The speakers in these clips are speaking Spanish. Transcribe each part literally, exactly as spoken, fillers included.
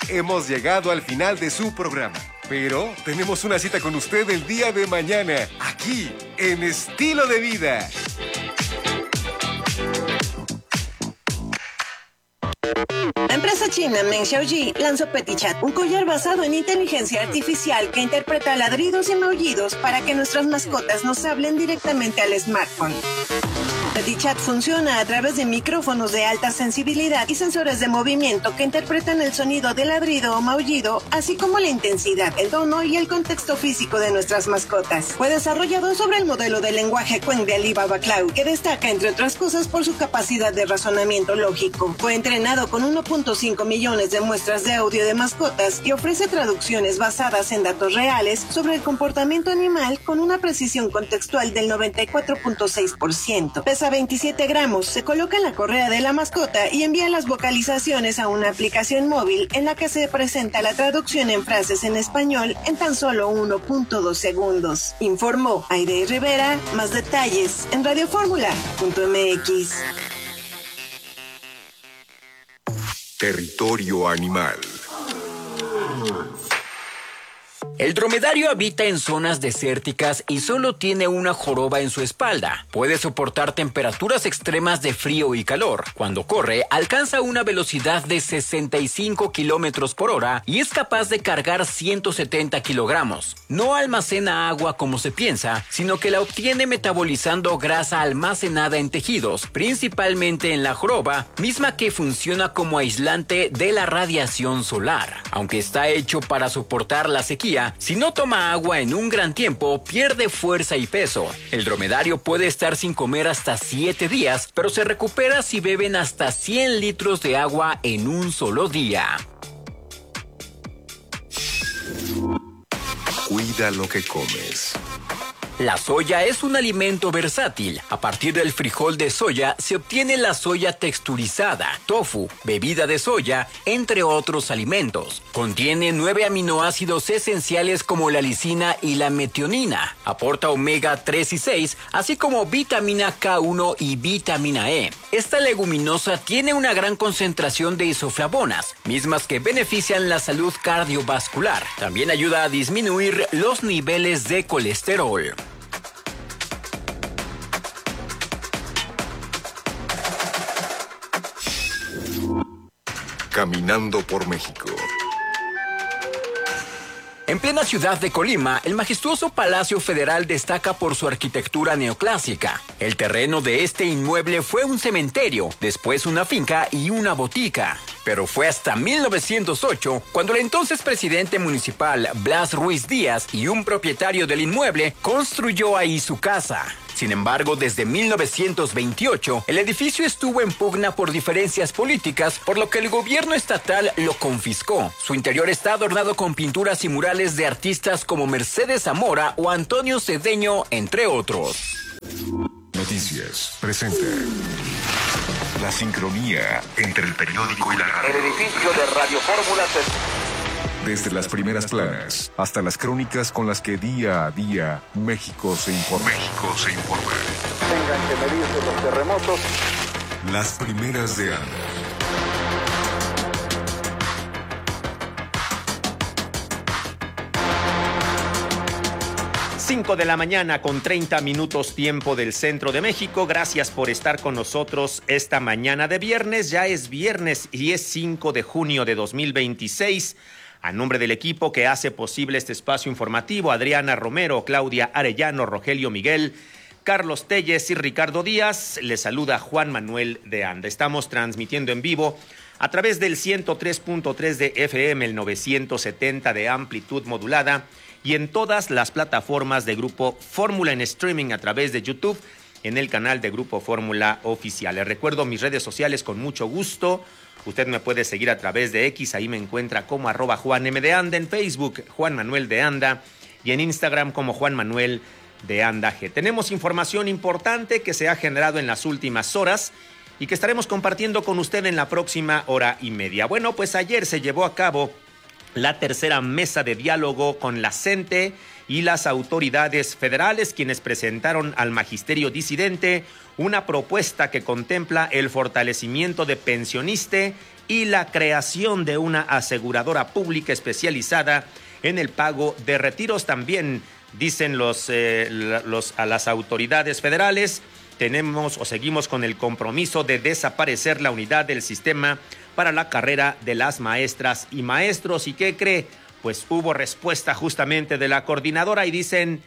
hemos llegado al final de su programa. Pero tenemos una cita con usted el día de mañana, aquí, en Estilo de Vida. La empresa china Meng Xiaoji lanzó PetiChat, un collar basado en inteligencia artificial que interpreta ladridos y maullidos para que nuestras mascotas nos hablen directamente al smartphone. PetiChat funciona a través de micrófonos de alta sensibilidad y sensores de movimiento que interpretan el sonido de ladrido o maullido, así como la intensidad, el tono y el contexto físico de nuestras mascotas. Fue desarrollado sobre el modelo de lenguaje Qwen de Alibaba Cloud, que destaca, entre otras cosas, por su capacidad de razonamiento lógico. Fue entrenado con uno punto cinco millones de muestras de audio de mascotas y ofrece traducciones basadas en datos reales sobre el comportamiento animal con una precisión contextual del noventa y cuatro punto seis por ciento. Pesa veintisiete gramos, se coloca en la correa de la mascota y envía las vocalizaciones a una aplicación móvil en la que se presenta la traducción en frases en español en tan solo uno punto dos segundos. Informó Aide Rivera. Más detalles en radioformula punto m x. Territorio animal. El dromedario habita en zonas desérticas y solo tiene una joroba en su espalda. Puede soportar temperaturas extremas de frío y calor. Cuando corre, alcanza una velocidad de sesenta y cinco kilómetros por hora y es capaz de cargar ciento setenta kilogramos. No almacena agua como se piensa, sino que la obtiene metabolizando grasa almacenada en tejidos, principalmente en la joroba, misma que funciona como aislante de la radiación solar. Aunque está hecho para soportar la sequía, si no toma agua en un gran tiempo, pierde fuerza y peso. El dromedario puede estar sin comer hasta siete días, pero se recupera si beben hasta cien litros de agua en un solo día. Cuida lo que comes. La soya es un alimento versátil. A partir del frijol de soya se obtiene la soya texturizada, tofu, bebida de soya, entre otros alimentos. Contiene nueve aminoácidos esenciales como la lisina y la metionina. Aporta omega tres y seis, así como vitamina K uno y vitamina E. Esta leguminosa tiene una gran concentración de isoflavonas, mismas que benefician la salud cardiovascular. También ayuda a disminuir los niveles de colesterol. Caminando por México. En plena ciudad de Colima, el majestuoso Palacio Federal destaca por su arquitectura neoclásica. El terreno de este inmueble fue un cementerio, después una finca y una botica. Pero fue hasta mil novecientos ocho cuando el entonces presidente municipal Blas Ruiz Díaz y un propietario del inmueble construyó ahí su casa. Sin embargo, desde mil novecientos veintiocho, el edificio estuvo en pugna por diferencias políticas, por lo que el gobierno estatal lo confiscó. Su interior está adornado con pinturas y murales de artistas como Mercedes Zamora o Antonio Cedeño, entre otros. Noticias presenta la sincronía entre el periódico y la radio. El edificio de Radio Fórmula se... Desde las primeras planas hasta las crónicas con las que día a día México se informa. México se informa. Tengan que medirse los terremotos. Las primeras de Anda. cinco de la mañana con treinta minutos tiempo del centro de México. Gracias por estar con nosotros esta mañana de viernes. Ya es viernes y es cinco de junio de dos mil veintiséis. A nombre del equipo que hace posible este espacio informativo, Adriana Romero, Claudia Arellano, Rogelio Miguel, Carlos Telles y Ricardo Díaz, les saluda Juan Manuel de Anda. Estamos transmitiendo en vivo a través del ciento tres punto tres de F M, el novecientos setenta de amplitud modulada y en todas las plataformas de Grupo Fórmula en streaming a través de YouTube en el canal de Grupo Fórmula Oficial. Les recuerdo mis redes sociales con mucho gusto. Usted me puede seguir a través de X, ahí me encuentra como arroba Juan M de Anda, en Facebook Juan Manuel de Anda y en Instagram como Juan Manuel de Anda G. Tenemos información importante que se ha generado en las últimas horas y que estaremos compartiendo con usted en la próxima hora y media. Bueno, pues ayer se llevó a cabo la tercera mesa de diálogo con la CENTE y las autoridades federales, quienes presentaron al magisterio disidente una propuesta que contempla el fortalecimiento de Pensioniste y la creación de una aseguradora pública especializada en el pago de retiros. También dicen los, eh, los, a las autoridades federales, tenemos o seguimos con el compromiso de desaparecer la unidad del sistema para la carrera de las maestras y maestros. ¿Y qué cree? Pues hubo respuesta justamente de la coordinadora y dicen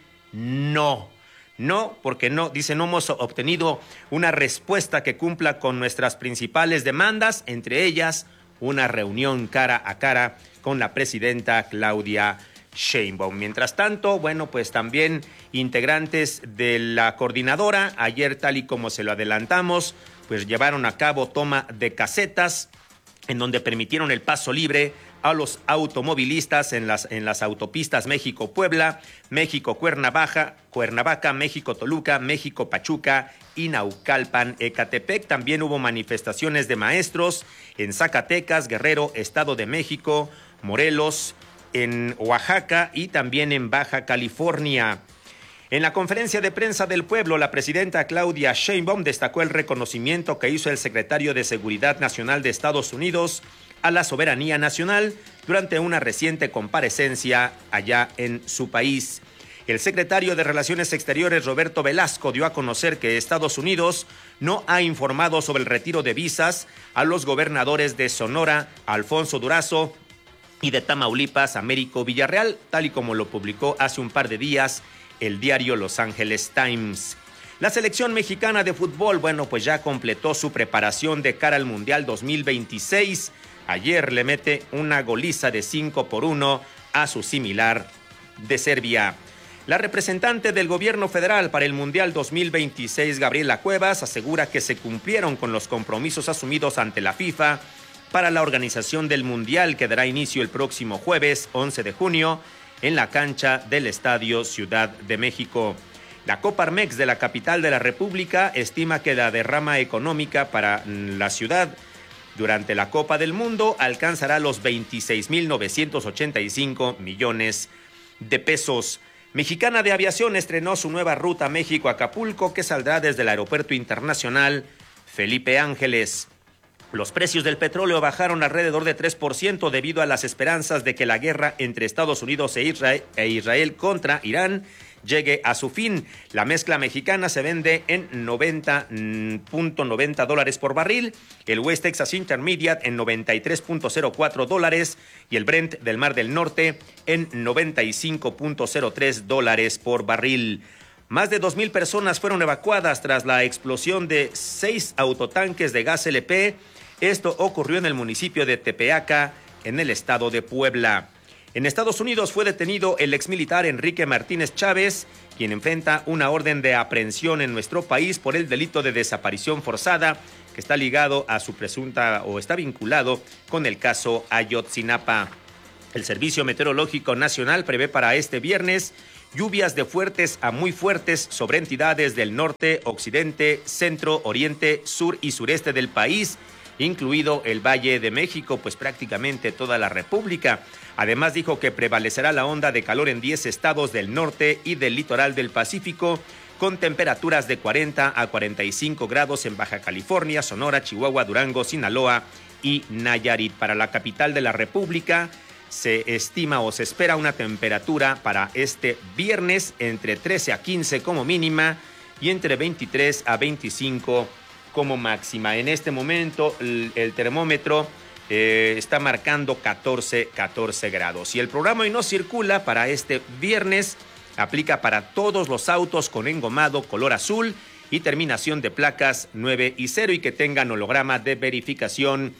no. No, porque no, dicen, no hemos obtenido una respuesta que cumpla con nuestras principales demandas, entre ellas una reunión cara a cara con la presidenta Claudia Sheinbaum. Mientras tanto, bueno, pues también integrantes de la coordinadora, ayer tal y como se lo adelantamos, pues llevaron a cabo toma de casetas en donde permitieron el paso libre a los automovilistas en las, en las autopistas México-Puebla, México-Cuernavaca, Cuernavaca, México-Toluca, México-Pachuca y Naucalpan-Ecatepec. También hubo manifestaciones de maestros en Zacatecas, Guerrero, Estado de México, Morelos, en Oaxaca y también en Baja California. En la conferencia de prensa del pueblo, la presidenta Claudia Sheinbaum destacó el reconocimiento que hizo el secretario de Seguridad Nacional de Estados Unidos a la soberanía nacional durante una reciente comparecencia allá en su país. El secretario de Relaciones Exteriores, Roberto Velasco, dio a conocer que Estados Unidos no ha informado sobre el retiro de visas a los gobernadores de Sonora, Alfonso Durazo, y de Tamaulipas, Américo Villarreal, tal y como lo publicó hace un par de días el diario Los Angeles Times. La selección mexicana de fútbol, bueno, pues ya completó su preparación de cara al Mundial dos mil veintiséis. Ayer le mete una goliza de cinco por uno a su similar de Serbia. La representante del gobierno federal para el Mundial dos mil veintiséis, Gabriela Cuevas, asegura que se cumplieron con los compromisos asumidos ante la FIFA para la organización del Mundial, que dará inicio el próximo jueves once de junio en la cancha del Estadio Ciudad de México. La Coparmex de la capital de la República estima que la derrama económica para la ciudad durante la Copa del Mundo alcanzará los veintiséis mil novecientos ochenta y cinco millones de pesos. Mexicana de Aviación estrenó su nueva ruta México-Acapulco, que saldrá desde el Aeropuerto Internacional Felipe Ángeles. Los precios del petróleo bajaron alrededor de tres por ciento debido a las esperanzas de que la guerra entre Estados Unidos e Israel, e Israel contra Irán llegue a su fin. La mezcla mexicana se vende en noventa punto noventa dólares por barril, el West Texas Intermediate en noventa y tres punto cero cuatro dólares y el Brent del Mar del Norte en noventa y cinco punto cero tres dólares por barril. Más de dos mil personas fueron evacuadas tras la explosión de seis autotanques de gas L P. Esto ocurrió en el municipio de Tepeaca, en el estado de Puebla. En Estados Unidos fue detenido el exmilitar Enrique Martínez Chávez, quien enfrenta una orden de aprehensión en nuestro país por el delito de desaparición forzada, que está ligado a su presunta o está vinculado con el caso Ayotzinapa. El Servicio Meteorológico Nacional prevé para este viernes lluvias de fuertes a muy fuertes sobre entidades del norte, occidente, centro, oriente, sur y sureste del país, incluido el Valle de México, pues prácticamente toda la República. Además dijo que prevalecerá la onda de calor en diez estados del norte y del litoral del Pacífico, con temperaturas de cuarenta a cuarenta y cinco grados en Baja California, Sonora, Chihuahua, Durango, Sinaloa y Nayarit. Para la capital de la República se estima o se espera una temperatura para este viernes entre trece a quince como mínima y entre veintitrés a veinticinco como máxima. En este momento el, el termómetro eh, está marcando catorce, catorce grados. Y el programa Hoy No Circula para este viernes aplica para todos los autos con engomado color azul y terminación de placas nueve y cero y que tengan holograma de verificación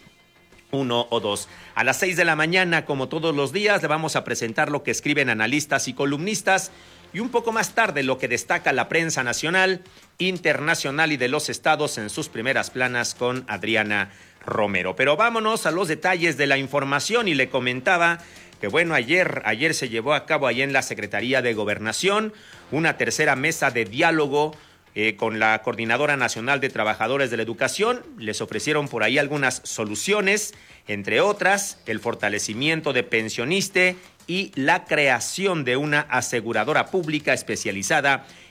uno o dos. A las seis de la mañana, como todos los días, le vamos a presentar lo que escriben analistas y columnistas y un poco más tarde lo que destaca la prensa nacional, internacional y de los estados en sus primeras planas con Adriana Romero. Pero vámonos a los detalles de la información y le comentaba que bueno, ayer, ayer se llevó a cabo ahí en la Secretaría de Gobernación una tercera mesa de diálogo Eh, con la Coordinadora Nacional de Trabajadores de la Educación. Les ofrecieron por ahí algunas soluciones, entre otras, el fortalecimiento de pensioniste y la creación de una aseguradora pública especializada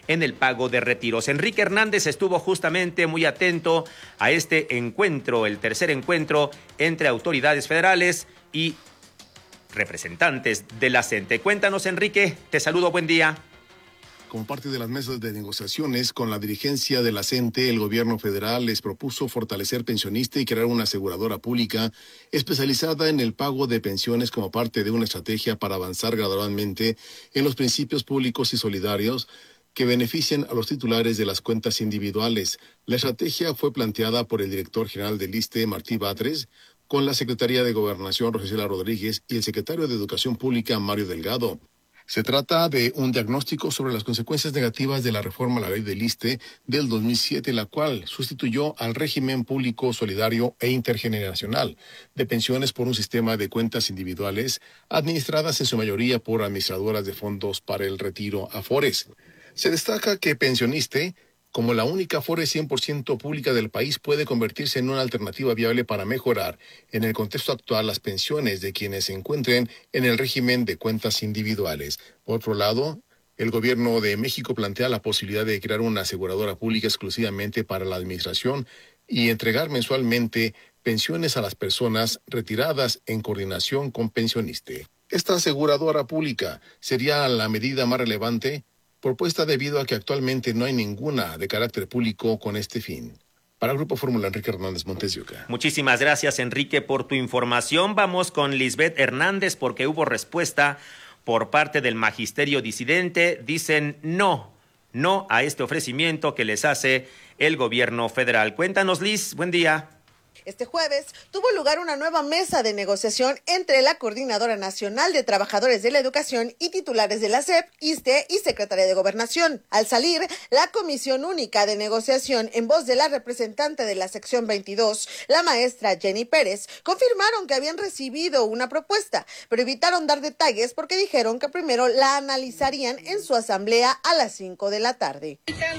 en el pago de retiros. Enrique Hernández estuvo justamente muy atento a este encuentro, el tercer encuentro entre autoridades federales y representantes de la CENTE. Cuéntanos, Enrique, te saludo, buen día. Como parte de las mesas de negociaciones con la dirigencia de la CENTE, el gobierno federal les propuso fortalecer pensionista y crear una aseguradora pública especializada en el pago de pensiones como parte de una estrategia para avanzar gradualmente en los principios públicos y solidarios que benefician a los titulares de las cuentas individuales. La estrategia fue planteada por el director general del ISSSTE, Martí Batres, con la Secretaría de Gobernación, Rosicela Rodríguez, y el secretario de Educación Pública, Mario Delgado. Se trata de un diagnóstico sobre las consecuencias negativas de la reforma a la ley del ISSSTE del dos mil siete, la cual sustituyó al régimen público solidario e intergeneracional de pensiones por un sistema de cuentas individuales administradas en su mayoría por administradoras de fondos para el retiro Afores. Se destaca que Pensioniste, como la única Afore cien por ciento pública del país, puede convertirse en una alternativa viable para mejorar, en el contexto actual, las pensiones de quienes se encuentren en el régimen de cuentas individuales. Por otro lado, el gobierno de México plantea la posibilidad de crear una aseguradora pública exclusivamente para la administración y entregar mensualmente pensiones a las personas retiradas en coordinación con Pensioniste. Esta aseguradora pública sería la medida más relevante propuesta debido a que actualmente no hay ninguna de carácter público con este fin. Para el Grupo Fórmula, Enrique Hernández, Montes de Oca. Muchísimas gracias, Enrique, por tu información. Vamos con Lisbeth Hernández porque hubo respuesta por parte del magisterio disidente. Dicen no, no a este ofrecimiento que les hace el gobierno federal. Cuéntanos, Liz, buen día. Este jueves tuvo lugar una nueva mesa de negociación entre la Coordinadora Nacional de Trabajadores de la Educación y titulares de la SEP, ISSSTE y Secretaría de Gobernación. Al salir, la Comisión Única de Negociación, en voz de la representante de la sección veintidós, la maestra Jenny Pérez, confirmaron que habían recibido una propuesta, pero evitaron dar detalles porque dijeron que primero la analizarían en su asamblea a las cinco de la tarde.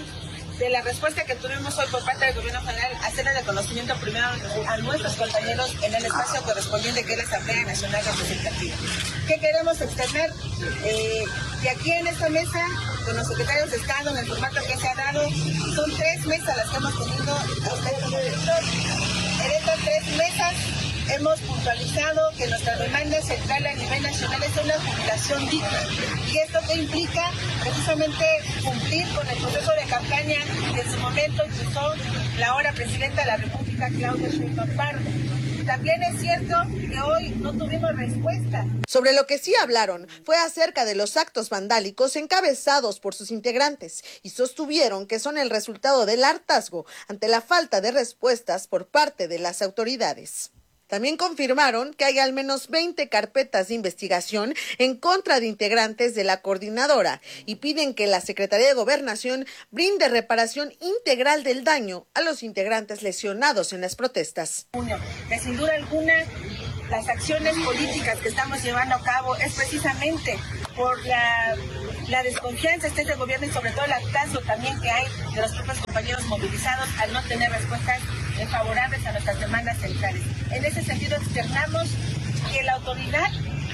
De la respuesta que tuvimos hoy por parte del gobierno federal, hacerle de conocimiento primero a nuestros compañeros en el espacio correspondiente que es la Asamblea Nacional Representativa. ¿Qué queremos externar? Eh, de aquí en esta mesa, con los secretarios de Estado, en el formato que se ha dado, son tres mesas las que hemos tenido a ustedes como director. En estas tres mesas hemos puntualizado que nuestra demanda central a nivel nacional es una jubilación digna. ¿Y esto qué implica? Precisamente cumplir con el proceso de campaña que en su momento impulsó la ahora presidenta de la República, Claudia Sheinbaum Pardo. También es cierto que hoy no tuvimos respuesta. Sobre lo que sí hablaron fue acerca de los actos vandálicos encabezados por sus integrantes y sostuvieron que son el resultado del hartazgo ante la falta de respuestas por parte de las autoridades. También confirmaron que hay al menos veinte carpetas de investigación en contra de integrantes de la coordinadora y piden que la Secretaría de Gobernación brinde reparación integral del daño a los integrantes lesionados en las protestas. Que sin duda alguna las acciones políticas que estamos llevando a cabo es precisamente por la, la desconfianza de este gobierno y sobre todo el hartazgo también que hay de los propios compañeros movilizados al no tener respuestas favorables a nuestras demandas centrales. En ese sentido externamos que la autoridad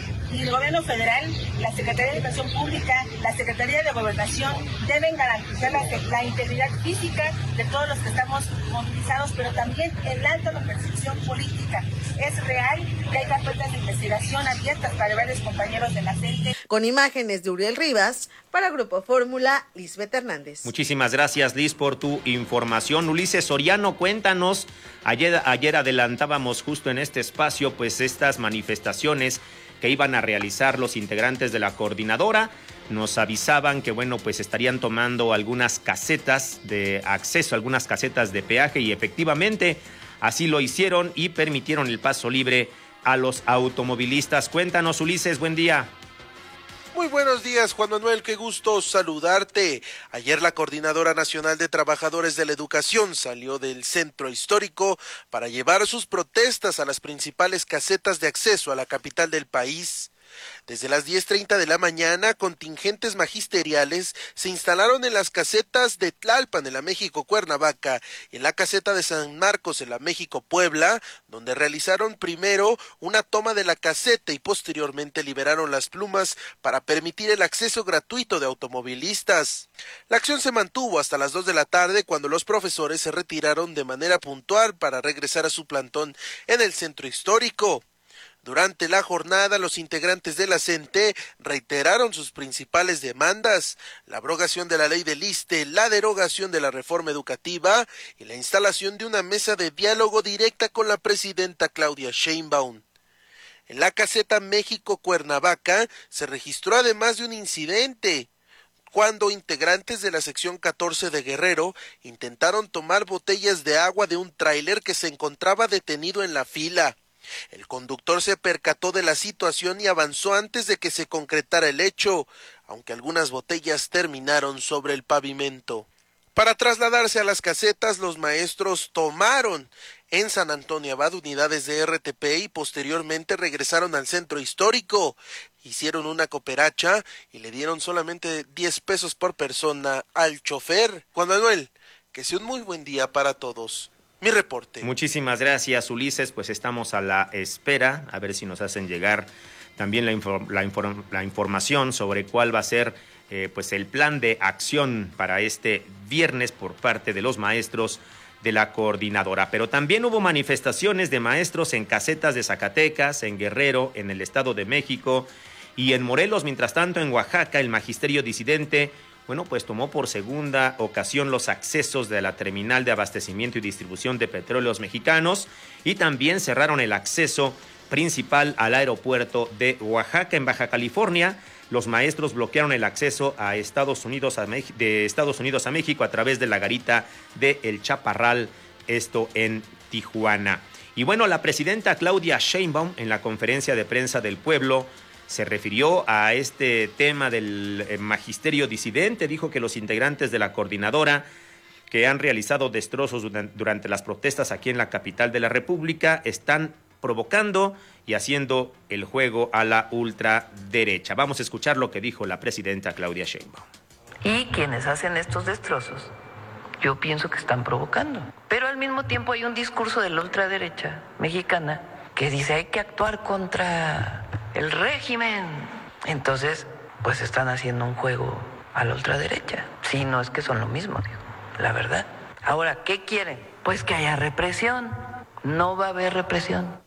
y el gobierno federal, la Secretaría de Educación Pública, la Secretaría de Gobernación deben garantizar la, la integridad física de todos los que estamos movilizados, pero también el alto de percepción política. Es real que hay carpetas de investigación abiertas para varios compañeros de la CENTE. Con imágenes de Uriel Rivas, para Grupo Fórmula, Lisbeth Hernández. Muchísimas gracias, Liz, por tu información. Ulises Soriano, cuéntanos. Ayer, ayer adelantábamos justo en este espacio pues estas manifestaciones que iban a realizar los integrantes de la coordinadora. Nos avisaban que, bueno, pues estarían tomando algunas casetas de acceso, algunas casetas de peaje, y efectivamente así lo hicieron y permitieron el paso libre a los automovilistas. Cuéntanos, Ulises, buen día. Muy buenos días, Juan Manuel, qué gusto saludarte. Ayer la Coordinadora Nacional de Trabajadores de la Educación salió del centro histórico para llevar sus protestas a las principales casetas de acceso a la capital del país. Desde las diez treinta de la mañana, contingentes magisteriales se instalaron en las casetas de Tlalpan, en la México-Cuernavaca, y en la caseta de San Marcos, en la México-Puebla, donde realizaron primero una toma de la caseta y posteriormente liberaron las plumas para permitir el acceso gratuito de automovilistas. La acción se mantuvo hasta las dos de la tarde, cuando los profesores se retiraron de manera puntual para regresar a su plantón en el centro histórico. Durante la jornada, los integrantes de la CENTE reiteraron sus principales demandas: la abrogación de la ley del ISSSTE, la derogación de la reforma educativa y la instalación de una mesa de diálogo directa con la presidenta Claudia Sheinbaum. En la caseta México-Cuernavaca se registró además de un incidente, cuando integrantes de la sección catorce de Guerrero intentaron tomar botellas de agua de un tráiler que se encontraba detenido en la fila. El conductor se percató de la situación y avanzó antes de que se concretara el hecho, aunque algunas botellas terminaron sobre el pavimento. Para trasladarse a las casetas, los maestros tomaron en San Antonio Abad unidades de R T P y posteriormente regresaron al centro histórico. Hicieron una cooperacha y le dieron solamente diez pesos por persona al chofer. Juan Manuel, que sea un muy buen día para todos. Mi reporte. Muchísimas gracias, Ulises. Pues estamos a la espera, a ver si nos hacen llegar también la, inform- la, inform- la información sobre cuál va a ser eh, pues el plan de acción para este viernes por parte de los maestros de la coordinadora. Pero también hubo manifestaciones de maestros en casetas de Zacatecas, en Guerrero, en el Estado de México y en Morelos. Mientras tanto, en Oaxaca, el magisterio disidente bueno, pues tomó por segunda ocasión los accesos de la terminal de abastecimiento y distribución de petróleos mexicanos y también cerraron el acceso principal al aeropuerto de Oaxaca. En Baja California, los maestros bloquearon el acceso a Estados Unidos a Mex- de Estados Unidos a México a través de la garita de El Chaparral, esto en Tijuana. Y bueno, la presidenta Claudia Sheinbaum, en la conferencia de prensa del pueblo, se refirió a este tema del magisterio disidente. Dijo que los integrantes de la coordinadora que han realizado destrozos durante las protestas aquí en la capital de la República están provocando y haciendo el juego a la ultraderecha. Vamos a escuchar lo que dijo la presidenta Claudia Sheinbaum. Y quienes hacen estos destrozos, yo pienso que están provocando. Pero al mismo tiempo hay un discurso de la ultraderecha mexicana que dice hay que actuar contra el régimen. Entonces, pues están haciendo un juego a la ultraderecha. Sí, no es que son lo mismo, digo, la verdad. Ahora, ¿qué quieren? Pues que haya represión. No va a haber represión.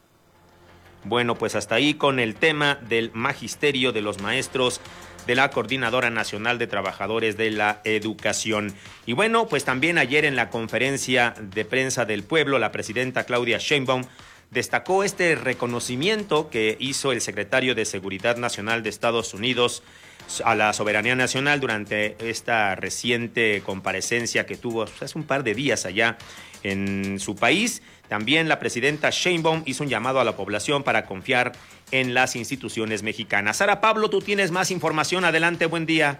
Bueno, pues hasta ahí con el tema del magisterio de los maestros de la Coordinadora Nacional de Trabajadores de la Educación. Y bueno, pues también ayer en la conferencia de prensa del pueblo, la presidenta Claudia Sheinbaum destacó este reconocimiento que hizo el secretario de Seguridad Nacional de Estados Unidos a la soberanía nacional durante esta reciente comparecencia que tuvo hace un par de días allá en su país. También la presidenta Sheinbaum hizo un llamado a la población para confiar en las instituciones mexicanas. Sara Pablo, tú tienes más información. Adelante, buen día.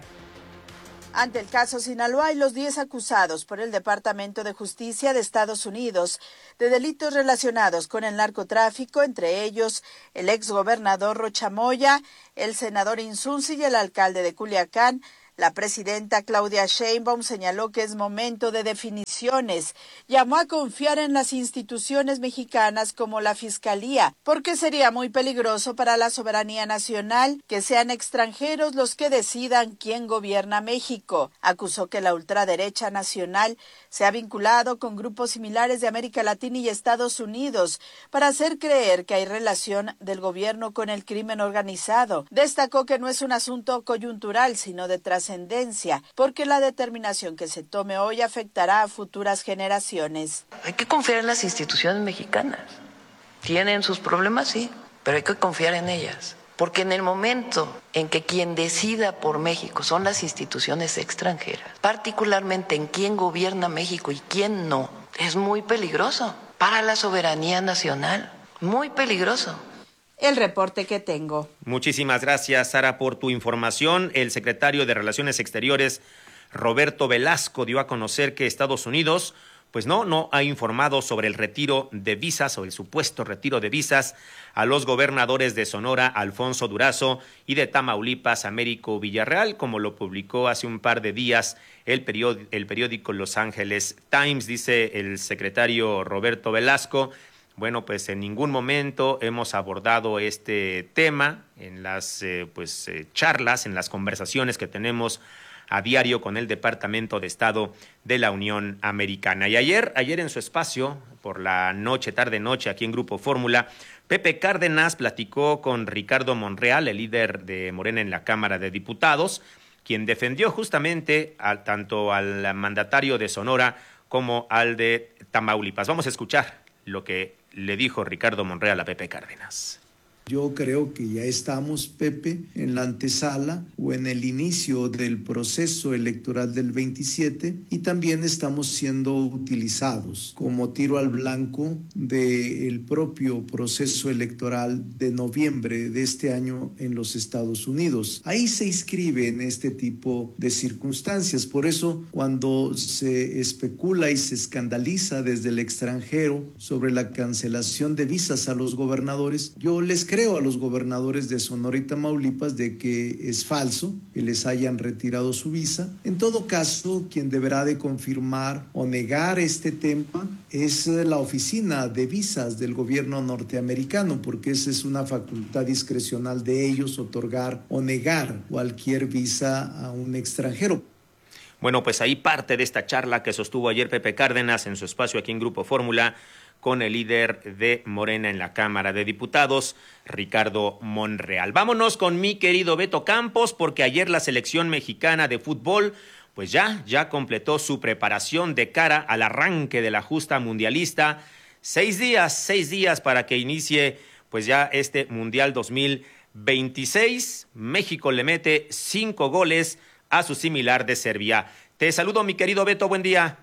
Ante el caso Sinaloa y los diez acusados por el Departamento de Justicia de Estados Unidos de delitos relacionados con el narcotráfico, entre ellos el exgobernador Rocha Moya, el senador Insunzi y el alcalde de Culiacán, la presidenta Claudia Sheinbaum señaló que es momento de definiciones. Llamó a confiar en las instituciones mexicanas como la Fiscalía, porque sería muy peligroso para la soberanía nacional que sean extranjeros los que decidan quién gobierna México. Acusó que la ultraderecha nacional se ha vinculado con grupos similares de América Latina y Estados Unidos para hacer creer que hay relación del gobierno con el crimen organizado. Destacó que no es un asunto coyuntural, sino de trascendencia, porque la determinación que se tome hoy afectará a futuras generaciones. Hay que confiar en las instituciones mexicanas. Tienen sus problemas, sí, pero hay que confiar en ellas. Porque en el momento en que quien decida por México son las instituciones extranjeras, particularmente en quién gobierna México y quién no, es muy peligroso para la soberanía nacional, muy peligroso. El reporte que tengo. Muchísimas gracias, Sara, por tu información. El secretario de Relaciones Exteriores, Roberto Velasco, dio a conocer que Estados Unidos pues no, no ha informado sobre el retiro de visas o el supuesto retiro de visas a los gobernadores de Sonora, Alfonso Durazo, y de Tamaulipas, Américo Villarreal, como lo publicó hace un par de días el periódico, el periódico Los Angeles Times. Dice el secretario Roberto Velasco: bueno, pues en ningún momento hemos abordado este tema en las eh, pues eh, charlas, en las conversaciones que tenemos a diario con el Departamento de Estado de la Unión Americana. Y ayer, ayer en su espacio, por la noche, tarde-noche, aquí en Grupo Fórmula, Pepe Cárdenas platicó con Ricardo Monreal, el líder de Morena en la Cámara de Diputados, quien defendió justamente a, tanto al mandatario de Sonora como al de Tamaulipas. Vamos a escuchar lo que le dijo Ricardo Monreal a Pepe Cárdenas. Yo creo que ya estamos, Pepe, en la antesala o en el inicio del proceso electoral del veintisiete, y también estamos siendo utilizados como tiro al blanco del propio proceso electoral de noviembre de este año en los Estados Unidos. Ahí se inscribe en este tipo de circunstancias. Por eso, cuando se especula y se escandaliza desde el extranjero sobre la cancelación de visas a los gobernadores, yo les creo a los gobernadores de Sonora y Tamaulipas de que es falso que les hayan retirado su visa. En todo caso, quien deberá de confirmar o negar este tema es la oficina de visas del gobierno norteamericano, porque esa es una facultad discrecional de ellos, otorgar o negar cualquier visa a un extranjero. Bueno, pues ahí parte de esta charla que sostuvo ayer Pepe Cárdenas en su espacio aquí en Grupo Fórmula con el líder de Morena en la Cámara de Diputados, Ricardo Monreal. Vámonos con mi querido Beto Campos, porque ayer la selección mexicana de fútbol pues ya, ya completó su preparación de cara al arranque de la justa mundialista. Seis días, seis días para que inicie pues ya este Mundial dos mil veintiséis. México le mete cinco goles a su similar de Serbia. Te saludo, mi querido Beto, buen día.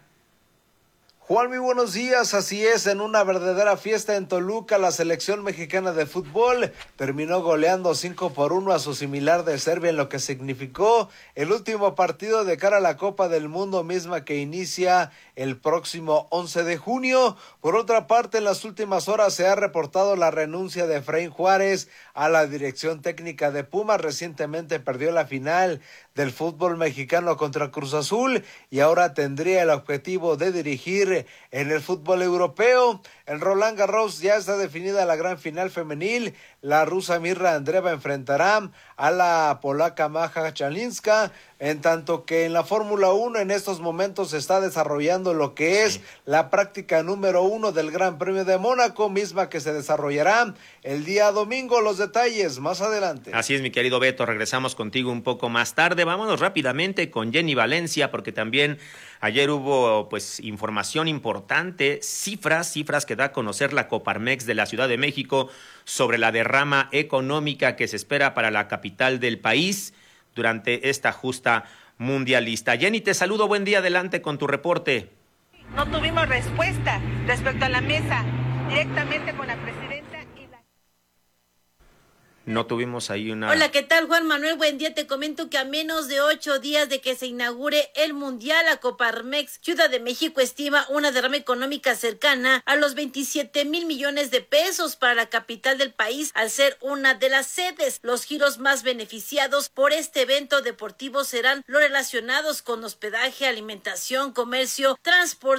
Juan, muy buenos días. Así es, en una verdadera fiesta en Toluca, la selección mexicana de fútbol terminó goleando cinco por uno a su similar de Serbia, en lo que significó el último partido de cara a la Copa del Mundo, misma que inicia el próximo once de junio. Por otra parte, en las últimas horas se ha reportado la renuncia de Efraín Juárez a la dirección técnica de Pumas. Recientemente perdió la final del fútbol mexicano contra Cruz Azul y ahora tendría el objetivo de dirigir en el fútbol europeo. En Roland Garros ya está definida la gran final femenil. La rusa Mirra Andreeva enfrentará a la polaca Maja Chalinska, en tanto que en la Fórmula uno en estos momentos se está desarrollando lo que es sí. la práctica número uno del Gran Premio de Mónaco, misma que se desarrollará el día domingo. Los detalles más adelante. Así es, mi querido Beto, regresamos contigo un poco más tarde. Vámonos rápidamente con Jenny Valencia, porque también ayer hubo pues información importante, cifras, cifras que da a conocer la Coparmex de la Ciudad de México sobre la derrama económica que se espera para la capital del país durante esta justa mundialista. Jenny, te saludo, buen día, adelante con tu reporte. No tuvimos respuesta respecto a la mesa directamente con la presidenta. No tuvimos ahí una... Hola, ¿qué tal, Juan Manuel? Buen día. Te comento que a menos de ocho días de que se inaugure el Mundial, la Coparmex Ciudad de México estima una derrama económica cercana a los veintisiete mil millones de pesos para la capital del país, al ser una de las sedes. Los giros más beneficiados por este evento deportivo serán los relacionados con hospedaje, alimentación, comercio, transporte